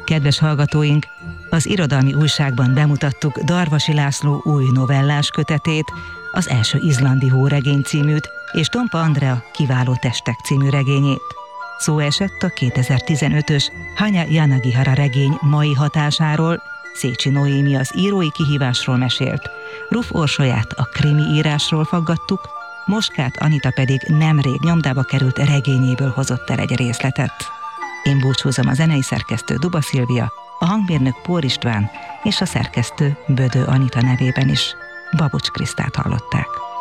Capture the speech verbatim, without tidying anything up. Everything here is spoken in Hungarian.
Kedves hallgatóink, az Irodalmi Újságban bemutattuk Darvasi László új novellás kötetét, az Első izlandi hóregény címűt, és Tompa Andrea Kiváló testek című regényét. Szó esett a kétezer-tizenötös Hanya Yanagihara regény mai hatásáról, Szécsi Noémi az írói kihívásról mesélt, Ruf Orsolyát a krimi írásról faggattuk, Moskát Anita pedig nemrég nyomdába került regényéből hozott el egy részletet. Én búcsúzom a zenei szerkesztő Duba Szilvia, a hangmérnök Pór István és a szerkesztő Bödö Anita nevében is. Babucs Krisztát hallották.